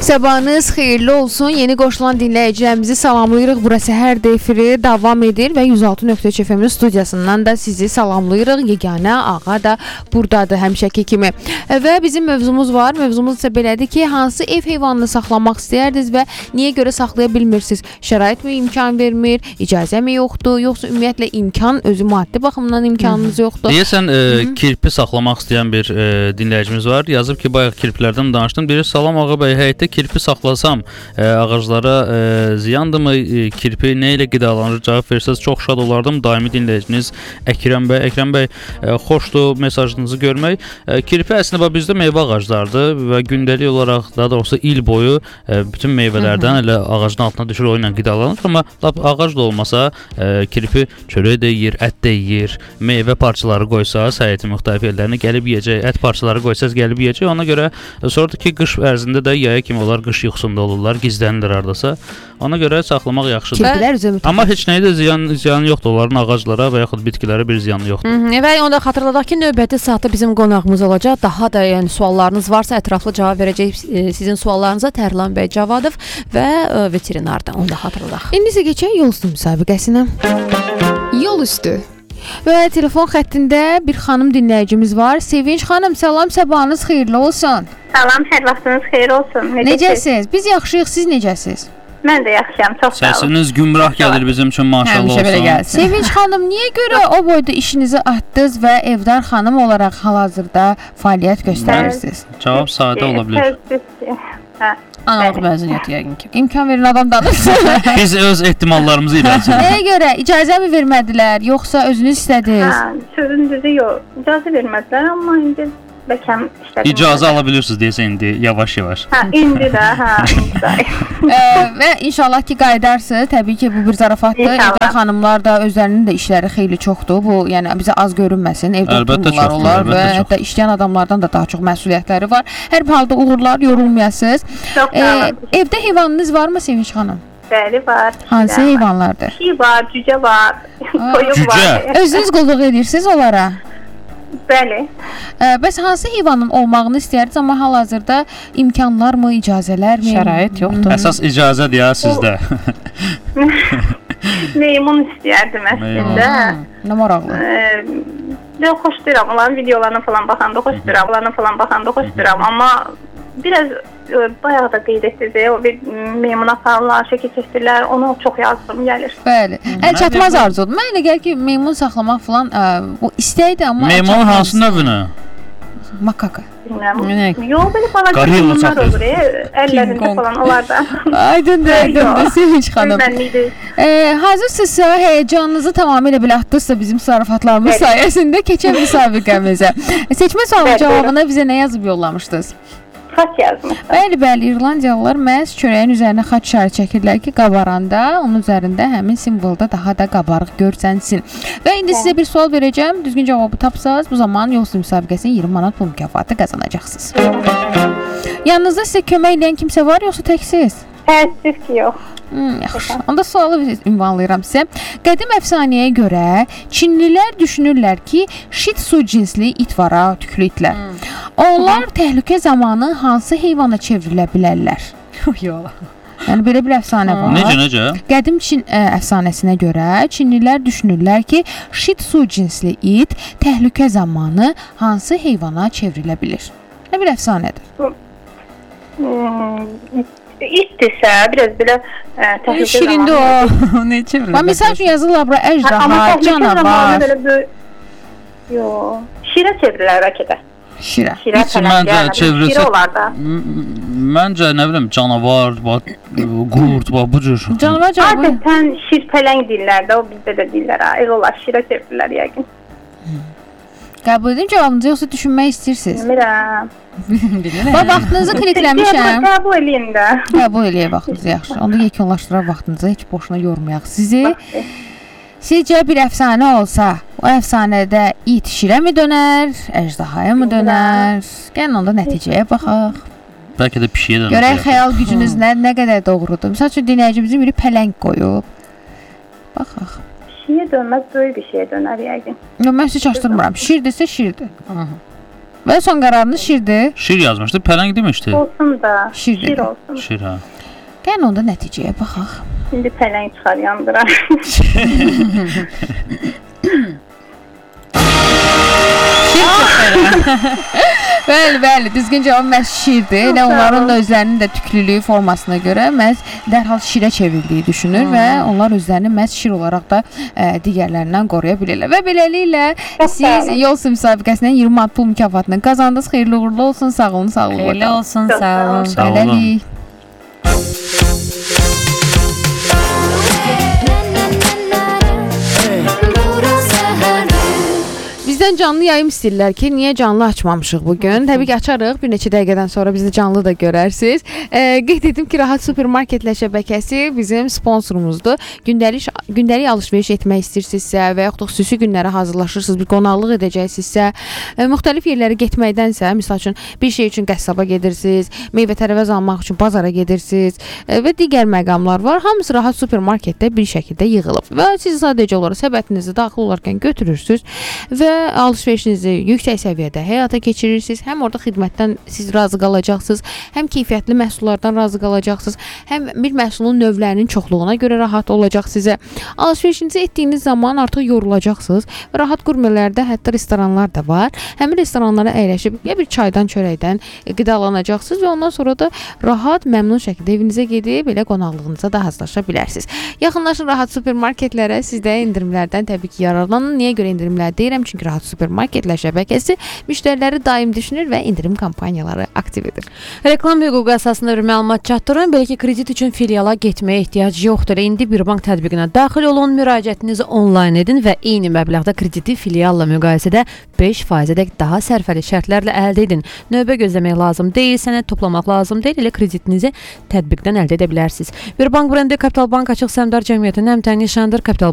Sabahınız xeyirli olsun. Yeni qoşulan dinləyicilərimizi salamlayırıq. Burası Səhər efiri davam edir və 106.3 FM studiyasından da sizi salamlayırıq. Yeganə ağa da buradadır həmişəki kimi. Və bizim mövzumuz var. Mövzumuz isə belədir ki, hansı ev heyvanını saxlamaq istəyirdiniz və niyə görə saxlaya bilmirsiniz? Şərait mi imkan vermir? İcazə mi yoxdur? Yoxsa ümumiyyətlə imkan, özü maddi baxımdan imkanınız yoxdur? Deyəsən kirpi saxlamaq istəyən bir dinləyicimiz var. Yazıb ki, bayaq kirpilərdən danışdım. Deyir, salam ağa bəy, həyətdə kirpi saxlasam ağaclara ziyandırmı? Kirpi nə ilə qidalanır? Cavab versəz çox şad olardım. Daimi dinləyiciniz Əkrəm bəy. Əkrəm bəy, xoşdur mesajınızı görmək. Kirpi əslində bizdə meyvə ağaclardır və gündəlik olaraq, daha doğrusu il boyu bütün meyvələrdən elə ağacın altına düşür, o ilə qidalanır. Amma ağac da olmasa kirpi çörək də yeyir, ət də yeyir. Meyvə parçaları qoysaz, həyətin müxtəlif yerlərinə gəlib yeyəcək. Ət parçaları qoysaz gəlib yeyəcək. Ona görə sonra ki, qış ərzində də yaya kimi onlar qış yuxusunda olurlar, gizlənirlər hardasa. Ona görə saxlamaq yaxşıdır. Amma heç nəyə də ziyanı yoxdur. Onların ağaclara və yaxud bitkilərə bir ziyanı yoxdur. Və onu da xatırladaq ki, növbəti saatda bizim qonağımız olacaq. Daha da suallarınız varsa ətraflı cavab verəcək sizin suallarınıza Tərlan bəy Cavadov və veterinardan. Onu da xatırladaq. İndi isə keçək yol üstü müsabiqəsinə. Yol üstü. Və telefon xəttində bir xanım dinləyicimiz var. Sevinç xanım, salam, sabahınız xeyirli olsun. Salam, hər vaxtınız xeyir olsun. Necəsiz? Biz yaxşıyıq, siz necəsiz? Mən də yaxşıyam, çox sağ olun. Səsiniz gümrah gəlir bizim üçün, maşallah olsun. Sevinç xanım, niyə görə o boyda işinizi atdınız və evdar xanım olaraq hal-hazırda fəaliyyət göstərirsiniz? Cavab sadə ola bilər. Analıq məzuniyyəti yəqin ki. İmkan verin, adam danışsın. Biz öz ehtimallarımızı irəlilədik. Nəyə görə? İcazə mi vermədilər, yoxsa özünüz istədiniz? Sözün düzü yox. İcazə vermədilər, amma indi bəlkə işlədim. İcazə ala bilirsiniz desə indi yavaş-yavaş. İndi də. Və inşallah ki, qayıdarsınız. Təbii ki, bu bir zarafatdır. Evdə xanımlar da özlərinin də işləri xeyli çoxdur. Bu, yəni bizə az görünməsin. Evdə otururlar onlar və hətta işləyən adamlardan da daha çox məsuliyyətləri var. Hər bir halda uğurlar, yorulmayasınız. Evdə heyvanınız varmı Sevinç xanım? Bəli, var. Hansı heyvanlardır? Pişik var, cücə var, toyuq var. Özünüz qulluq edirsiniz onlara? Bəli. Bəs hansı heyvanın olmağını istəyirsiniz, amma hal-hazırda imkanlarmı, icazələrmi? Şərait yoxdur. Əsas icazədir ya sizdə. Meymun istəyərdim əslində. Nə maraqlı. Xoşduram, onların videolarına falan baxanda xoşduram, amma biraz bayağı da qeyd etdiniz, o bir meymun aparırlar, şəkil çəkdirlər, onu çox yazdım gəlir. Bəli. Əl çatmaz arzudur. Mən elə gəlir ki, meymun saxlamaq falan o istəkdir, amma meymunun hansı növünü? Makaka. Yox, belə balaca meymunlar olur, əllərində falan onlardan. Aydındır, Sevinç xanım. Hazırsınızsa, heyecanınızı tamamilə belə atdınızsa bizim zarafatlarımız sayəsində keçən müsabiqəmizə. Seçmə sualı cavabına bizə nə yazıb yollamışdınız? Xaç yazmışdım. Bəli, İrlandiyalılar məhz çörəyin üzərinə xaç işarə çəkirlər ki, qabaranda onun üzərində həmin simvolda daha da qabarıq görsənsin. Və indi sizə bir sual verəcəm. Düzgün cavabı tapsaz, bu zaman yol üstü müsabiqəsinin 20 manat pul mükafatı qazanacaqsınız. Yanınızda sizə kömək edən kimsə var, yoxsa təksiz? Təəssüf ki, yox. Yaxşı. Onda sualı ünvanlayıram sizə. Qədim əfsanəyə görə Çinlilər düşünürlər ki, Shih Tzu cinsli it var, tüklü itlər. Onlar təhlükə zamanı hansı heyvana çevrilə bilərlər? Yox. Yəni belə bir əfsanə var. Necə? Qədim Çin əfsanəsinə görə Çinlilər düşünürlər ki, Shih Tzu cinsli it təhlükə zamanı hansı heyvana çevrilə bilir? Nə bir əfsanədir? İtdirsə, biraz belə təhlükə şirindi o. Ne çevrilir? Misal üçün yazılır bura əjdaha, canavar. Yox, şirə çevrilir bəlkə də. Şirə. Məncə çevrilsə. Şirə olar da. Məncə nə bilim canavar, qurd, bu cür. Canavar. Adətən şirpələng dillər də, o bizdə də dillər. Elə olar, şirə çevrilir yəqin. Qəbul edim cavabınızı, yoxsa düşünmək istəyirsiniz? Bilmirəm. Vaxtınızı klikləmişəm. Qəbul eləyin də. Qəbul eləyə vaxtınızı, yaxşı. Onda yekunlaşdıraq vaxtınızı, heç boşuna yormayaq sizi. Sizcə bir əfsanə olsa, o əfsanədə it şirə mi dönər, əjdahaya mı dönər? Gəlin onda nəticəyə baxaq. Bəlkə də pişiyə dönər. Görək xəyal gücünüz nə qədər doğrudur. Məsəl üçün dinləyicimizin biri pələng qoyub. Baxaq. Pişiyə dönməz, böyük bir şeyə dönər yəqin. Yox, mən sizi çaşdırmıram. Şirdirsə şirdir. Və son qərarınız şirdir. Şir yazmışdı, pələng demişdi. Olsun da. Şir dedi. Şir olsun. Şir ha. Gəlin onda nəticəyə baxaq. Şimdi pələng çıxar yandırar. Bəli, düzgün cavab məhz şirdir. Elə onların da özlərinin də tüklülüyü formasına görə məhz dərhal şirə çevrildiyi düşünür və onlar özlərini məhz şir olaraq da digərlərindən qoruya bilirlər. Və beləliklə siz yol su müsabiqəsindən 20 manat pul mükafatını qazandınız. Xeyirli uğurlu olsun. Sağ olun, sağlıqla. Xeyirli olsun, Çox sağ olun. Sağ olun. Hələlik. Bizdən canlı yayım istəyirlər ki, niyə canlı açmamışıq bugün? Təbii ki, açarıq. Bir neçə dəqiqədən sonra bizi canlı da görərsiniz. Qeyd etdim ki, Rahat Supermarketlər şəbəkəsi bizim sponsorumuzdur. Gündəlik alış-veriş etmək istəyirsinizsə və yaxud da xüsusi günlərə hazırlaşırsınız, bir qonaqlıq edəcəksinizsə, müxtəlif yerlərə getməkdənsə, misal üçün bir şey üçün qəssaba gedirsiniz, meyvə-tərəvəz almaq üçün bazara gedirsiniz və digər məqamlar var. Hamısı Rahat Supermarketdə bir şəkildə yığılıb və siz sadəcə olaraq səbətinizi daxil olarkən götürürsünüz və alış-verişinizi yüksək səviyyədə həyata keçirirsiniz. Həm orada xidmətdən siz razı qalacaqsınız, həm keyfiyyətli məhsullardan razı qalacaqsınız, həm bir məhsulun növlərinin çoxluğuna görə rahat olacaq sizə. Alış-verişinizi etdiyiniz zaman artıq yorulacaqsınız. Rahat qurmelərdə hətta restoranlar da var. Həmin restoranlara əyləşib ya bir çaydan, çörəkdən qidalanacaqsınız və ondan sonra da rahat, məmnun şəkildə evinizə gedib belə qonaqlığınıza da hazırlaşa bilərsiniz. Yaxınlaşın Rahat Supermarketlərə, siz də endirimlərdən təbii ki, yararlanın. Niyə görə endirimlər deyirəm? Çünki Rahat Supermarketlər şəbəkəsi müştəriləri daim düşünür və endirim kampaniyaları aktiv edir. Reklam hüququ əsasında bir məlumat çatdırın. Belə ki, kredit üçün filiala getməyə ehtiyac yoxdur. İndi bir bank tətbiqinə daxil olun, müraciətinizi onlayn edin və eyni məbləğdə krediti filialla müqayisədə 5%-ədək daha sərfəli şərtlərlə əldə edin. Növbə gözləmək lazım deyil, sənəd toplamaq lazım deyil, elə kreditinizi tətbiqdən əldə edə bilərsiniz. Bir bank brendi Kapital Bank Açıq Səhmdar Cəmiyyətinin həmtəyin nişanıdır. Kapital